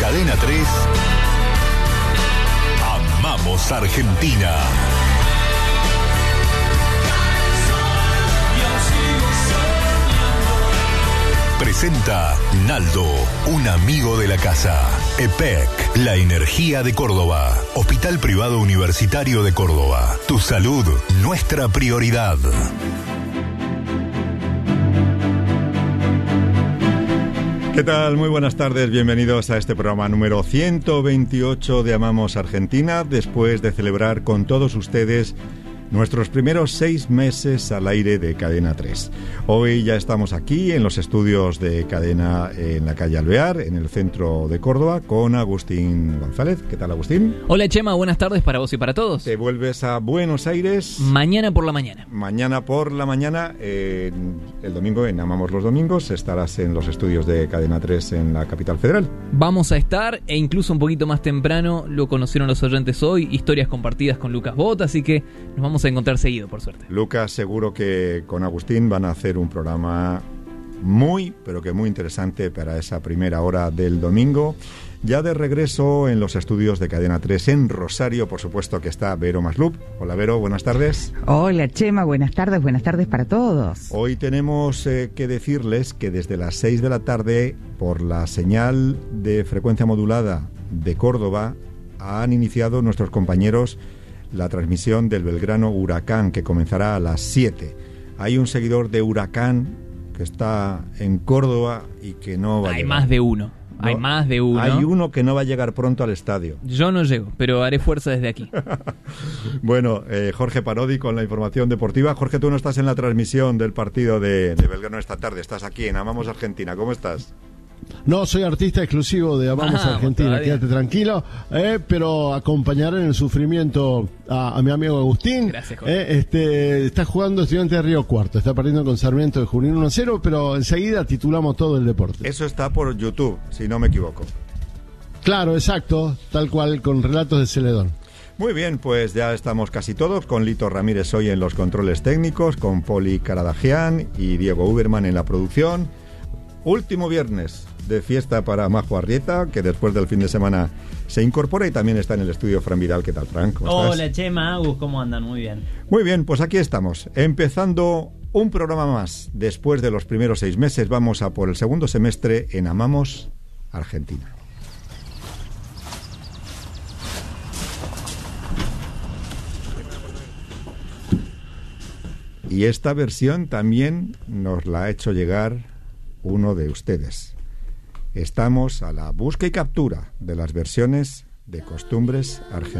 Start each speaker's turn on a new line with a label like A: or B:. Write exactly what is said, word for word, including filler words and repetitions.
A: Cadena tres, amamos Argentina. Presenta Naldo, un amigo de la casa. E P E C, la energía de Córdoba. Hospital Privado Universitario de Córdoba. Tu salud, nuestra prioridad.
B: ¿Qué tal? Muy buenas tardes, bienvenidos a este programa número ciento veintiocho de Amamos Argentina, después de celebrar con todos ustedes nuestros primeros seis meses al aire de Cadena tres. Hoy ya estamos aquí en los estudios de Cadena en la calle Alvear, en el centro de Córdoba, con Agustín González. ¿Qué tal, Agustín?
C: Hola, Chema, buenas tardes para vos y para todos.
B: Te vuelves a Buenos Aires.
C: Mañana por la mañana.
B: Mañana por la mañana, eh, el domingo en Amamos los Domingos, estarás en los estudios de Cadena tres en la capital federal.
C: Vamos a estar, e incluso un poquito más temprano, lo conocieron los oyentes hoy, historias compartidas con Lucas Bota, así que nos vamos a encontrar seguido, por suerte.
B: Lucas, seguro que con Agustín van a hacer un programa muy, pero que muy interesante para esa primera hora del domingo. Ya de regreso en los estudios de Cadena tres en Rosario, por supuesto que está Vero Maslup. Hola, Vero, buenas tardes.
D: Hola, Chema, buenas tardes, buenas tardes para todos.
B: Hoy tenemos eh, que decirles que desde las seis de la tarde, por la señal de frecuencia modulada de Córdoba, han iniciado nuestros compañeros la transmisión del Belgrano Huracán, que comenzará a las siete. Hay un seguidor de Huracán que está en Córdoba y que no va a
C: Hay
B: llegar.
C: más de uno.
B: No,
C: Hay más de uno.
B: Hay uno que no va a llegar pronto al estadio.
C: Yo no llego, pero haré fuerza desde aquí.
B: Bueno, eh, Jorge Parodi con la información deportiva. Jorge, tú no estás en la transmisión del partido de, de Belgrano esta tarde. Estás aquí en Amamos Argentina. ¿Cómo estás?
E: No, soy artista exclusivo de Amamos
C: Ah,
E: Argentina,
C: todavía.
E: quédate tranquilo, eh, pero acompañaré en el sufrimiento a, a mi amigo Agustín.
C: Gracias, Jorge.
E: Eh, este, está jugando Estudiante de Río Cuarto, está perdiendo con Sarmiento de Junín uno a cero, pero enseguida titulamos todo el deporte.
B: Eso está por YouTube, si no me equivoco.
E: Claro, exacto, tal cual, con relatos de Celedón.
B: Muy bien, pues ya estamos casi todos, con Lito Ramírez hoy en los controles técnicos, con Poli Caradagian y Diego Uberman en la producción. Último viernes de fiesta para Majo Arrieta, que después del fin de semana se incorpora, y también está en el estudio Fran Vidal. ¿Qué tal, Fran? ¿Cómo estás?
F: Hola, Chema, Agus, ¿cómo andan? Muy bien.
B: Muy bien, pues aquí estamos, empezando un programa más. Después de los primeros seis meses, vamos a por el segundo semestre en Amamos Argentina. Y esta versión también nos la ha hecho llegar uno de ustedes. Estamos a la busca y captura de las versiones de costumbres argentinas.